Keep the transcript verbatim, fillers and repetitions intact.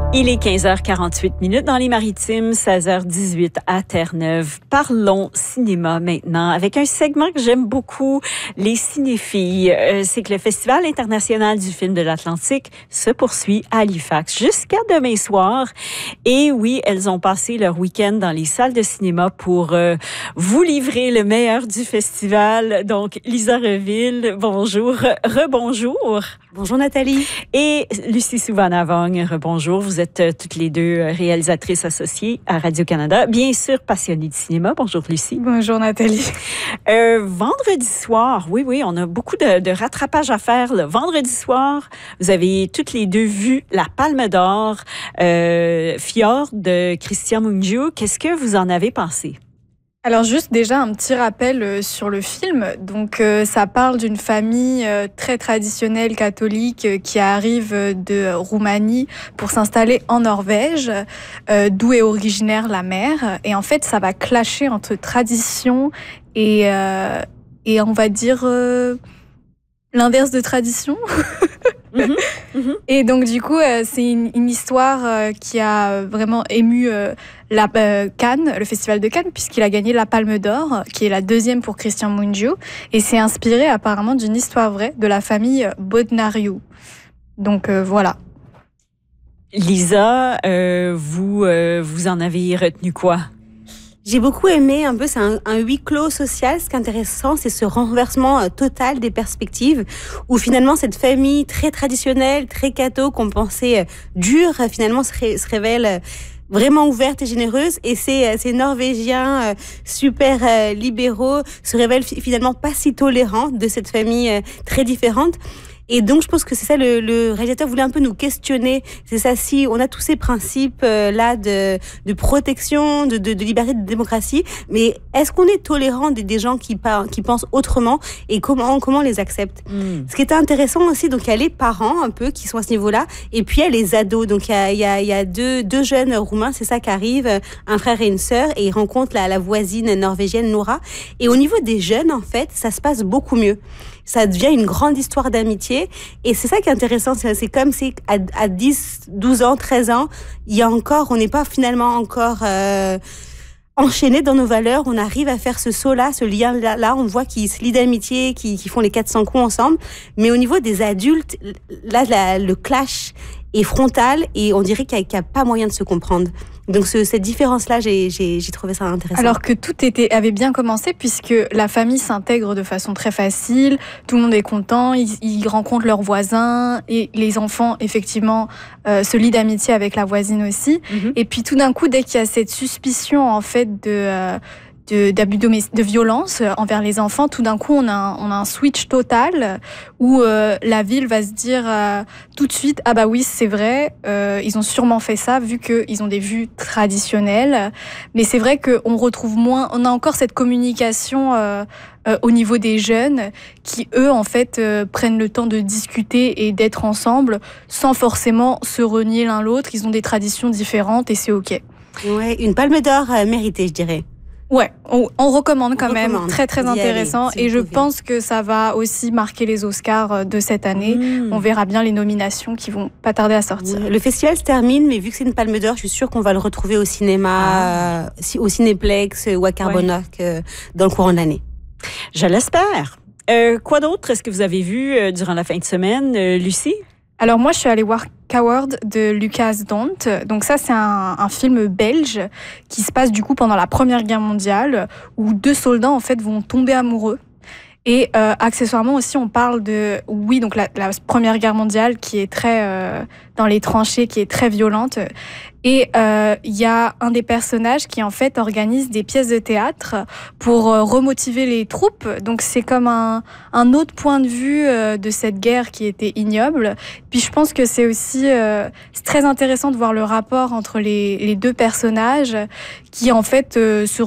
Il est quinze heures quarante-huit minutes dans les Maritimes, seize heures dix-huit à Terre-Neuve. Parlons cinéma maintenant avec un segment que j'aime beaucoup, les cinéphiles. Euh, c'est que le Festival international du film de l'Atlantique se poursuit à Halifax jusqu'à demain soir. Et oui, elles ont passé leur week-end dans les salles de cinéma pour euh, vous livrer le meilleur du festival. Donc, Lisa Reville, bonjour, rebonjour. Bonjour Nathalie. Et Lucie Souvanavong, rebonjour. Vous êtes euh, toutes les deux réalisatrices associées à Radio-Canada, bien sûr passionnées de cinéma. Bonjour Lucie. Bonjour Nathalie. Euh, vendredi soir, oui, oui, on a beaucoup de, de rattrapage à faire. Le vendredi soir, vous avez toutes les deux vu La Palme d'Or, euh, Fjord de Christian Mungiu. Qu'est-ce que vous en avez pensé? Alors juste déjà un petit rappel sur le film. Donc euh, ça parle d'une famille euh, très traditionnelle catholique euh, qui arrive de Roumanie pour s'installer en Norvège, euh, d'où est originaire la mère. Et en fait ça va clasher entre tradition et, euh, et on va dire euh, l'inverse de tradition. Mmh, mmh. Et donc du coup euh, c'est une, une histoire euh, qui a vraiment ému euh, la, euh, Cannes, le festival de Cannes, puisqu'il a gagné la Palme d'Or, qui est la deuxième pour Christian Mungiu, et c'est inspiré apparemment d'une histoire vraie de la famille Bodnariu. Donc euh, voilà. Lisa, euh, vous euh, vous en avez retenu quoi? J'ai beaucoup aimé, un peu, c'est un, un huis clos social. Ce qui est intéressant, c'est ce renversement euh, total des perspectives, où finalement cette famille très traditionnelle, très catho, qu'on pensait euh, dure, finalement se, ré, se révèle euh, vraiment ouverte et généreuse. Et ces, euh, ces Norvégiens euh, super euh, libéraux se révèlent finalement pas si tolérants de cette famille euh, très différente. Et donc, je pense que c'est ça, le, le réalisateur voulait un peu nous questionner. C'est ça, si on a tous ces principes euh, là de, de protection, de, de, de liberté, de démocratie, mais est-ce qu'on est tolérant des, des gens qui, par, qui pensent autrement et comment, comment on les accepte? Mm. Ce qui était intéressant aussi, donc il y a les parents un peu qui sont à ce niveau-là, et puis il y a les ados. Donc il y a, il y a, il y a deux, deux jeunes Roumains, c'est ça qui arrive, un frère et une sœur, et ils rencontrent la, la voisine norvégienne Nora. Et au niveau des jeunes, en fait, ça se passe beaucoup mieux. Ça devient une grande histoire d'amitié. Et c'est ça qui est intéressant. C'est, c'est comme si à, à dix, douze ans, treize ans, il y a encore, on n'est pas finalement encore euh, enchaîné dans nos valeurs. On arrive à faire ce saut-là, ce lien-là. On voit qu'ils se lient d'amitié, qu'ils, qu'ils font les quatre cents coups ensemble. Mais au niveau des adultes, là, la, le clash est frontal et on dirait qu'il n'y a, a pas moyen de se comprendre. Donc ce, cette différence-là, j'ai, j'ai, j'ai trouvé ça intéressant. Alors que tout était, avait bien commencé puisque la famille s'intègre de façon très facile, tout le monde est content, ils, ils rencontrent leurs voisins et les enfants, effectivement, euh, se lient d'amitié avec la voisine aussi. Mm-hmm. Et puis tout d'un coup, dès qu'il y a cette suspicion en fait de... Euh, De, d'abus domestiques, de violence envers les enfants, tout d'un coup on a un, on a un switch total où euh, la ville va se dire euh, tout de suite ah bah oui c'est vrai euh, ils ont sûrement fait ça vu qu'ils ont des vues traditionnelles, mais c'est vrai qu'on retrouve moins, on a encore cette communication euh, euh, au niveau des jeunes qui eux en fait euh, prennent le temps de discuter et d'être ensemble sans forcément se renier l'un l'autre. Ils ont des traditions différentes et c'est ok. Ouais, une palme d'or euh, méritée je dirais. Ouais, on, on recommande quand on même, recommande. très très intéressant, aller, si et je pouvez. pense que ça va aussi marquer les Oscars de cette année. Mmh. On verra bien les nominations qui vont pas tarder à sortir. Le festival se termine, mais vu que c'est une palme d'or, je suis sûre qu'on va le retrouver au cinéma, ah. euh, au Cinéplex ou à Carbonac ouais. euh, dans le courant de l'année. Je l'espère. Euh, quoi d'autre est-ce que vous avez vu euh, durant la fin de semaine, euh, Lucie? Alors moi, je suis allée voir Coward de Lucas Dont. Donc ça, c'est un, un film belge qui se passe du coup pendant la Première Guerre mondiale, où deux soldats en fait vont tomber amoureux. Et euh, accessoirement aussi, on parle de, oui, donc la, la Première Guerre mondiale qui est très euh, dans les tranchées, qui est très violente. Et il euh, y a un des personnages qui en fait organise des pièces de théâtre pour euh, remotiver les troupes. Donc c'est comme un, un autre point de vue euh, de cette guerre qui était ignoble. Puis je pense que c'est aussi euh, c'est très intéressant de voir le rapport entre les, les deux personnages qui en fait euh, se